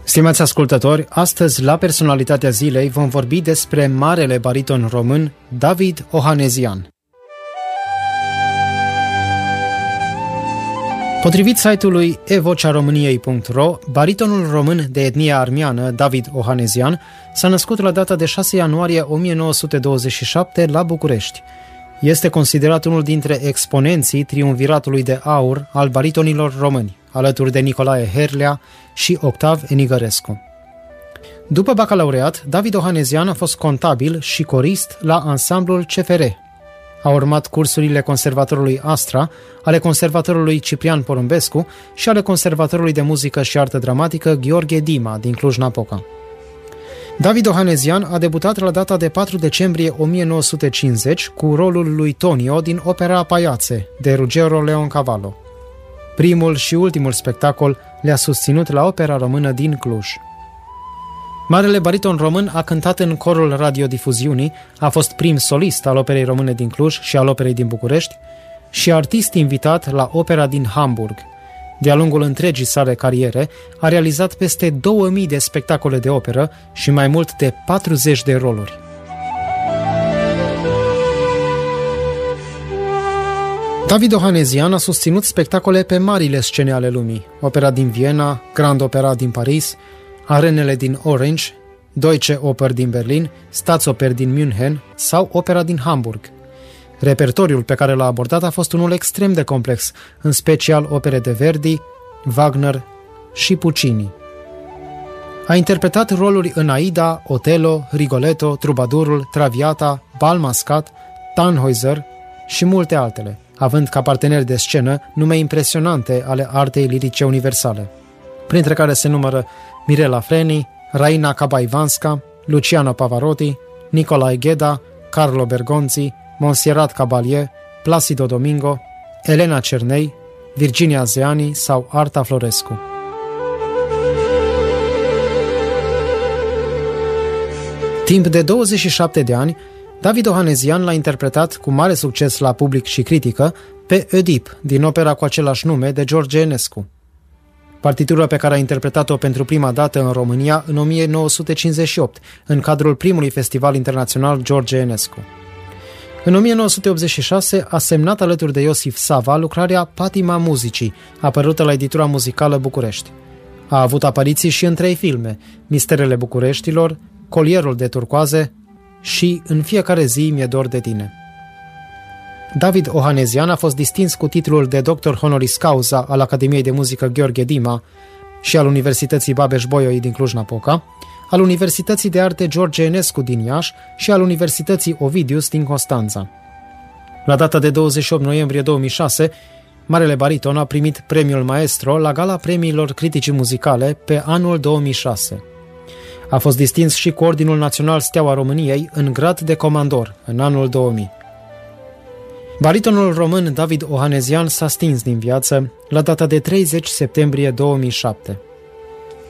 Stimați ascultători, astăzi la Personalitatea Zilei vom vorbi despre marele bariton român David Ohanezian. Potrivit site-ului evociaromâniei.ro, baritonul român de etnie armeană David Ohanezian s-a născut la data de 6 ianuarie 1927 la București. Este considerat unul dintre exponenții triumviratului de aur al baritonilor români, alături de Nicolae Herlea și Octav Enigărescu. După bacalaureat, David Ohanezian a fost contabil și corist la ansamblul CFR. A urmat cursurile Conservatorului Astra, ale Conservatorului Ciprian Porumbescu și ale Conservatorului de Muzică și Artă Dramatică Gheorghe Dima din Cluj-Napoca. David Ohanezian a debutat la data de 4 decembrie 1950 cu rolul lui Tonio din opera Paiațe, de Ruggero Leoncavallo. Primul și ultimul spectacol le-a susținut la Opera Română din Cluj. Marele bariton român a cântat în corul radiodifuziunii, a fost prim solist al Operei Române din Cluj și al Operei din București și artist invitat la Opera din Hamburg. De-a lungul întregii sale cariere, a realizat peste 2000 de spectacole de operă și mai mult de 40 de roluri. David Ohanezian a susținut spectacole pe marile scene ale lumii, Opera din Viena, Grand Opera din Paris, Arenele din Orange, Deutsche Oper din Berlin, Staatsoper din München sau Opera din Hamburg. Repertoriul pe care l-a abordat a fost unul extrem de complex, în special opere de Verdi, Wagner și Puccini. A interpretat roluri în Aida, Otello, Rigoletto, Trubadurul, Traviata, Bal Mascat, Tannhäuser și multe altele, având ca parteneri de scenă nume impresionante ale artei lirice universale, printre care se numără Mirela Freni, Raina Cabaivanska, Luciano Pavarotti, Nicolae Gheda, Carlo Bergonzi, Montserrat Caballé, Placido Domingo, Elena Cernei, Virginia Zeani sau Arta Florescu. Timp de 27 de ani, David Ohanezian l-a interpretat cu mare succes la public și critică pe Oedip, din opera cu același nume de George Enescu. Partitura pe care a interpretat-o pentru prima dată în România în 1958, în cadrul primului festival internațional George Enescu. În 1986 a semnat alături de Iosif Sava lucrarea Patima muzicii, apărută la editura muzicală București. A avut apariții și în 3 filme, Misterele Bucureștilor, Colierul de turcoaze și În fiecare zi mi-e dor de tine. David Ohanezian a fost distins cu titlul de doctor honoris causa al Academiei de Muzică Gheorghe Dima și al Universității Babeș-Bolyai din Cluj-Napoca, al Universității de Arte George Enescu din Iași și al Universității Ovidius din Constanța. La data de 28 noiembrie 2006, marele bariton a primit premiul Maestro la Gala Premiilor Criticii Muzicale pe anul 2006. A fost distins și cu Ordinul Național Steaua României în grad de comandor în anul 2000. Baritonul român David Ohanezian s-a stins din viață la data de 30 septembrie 2007.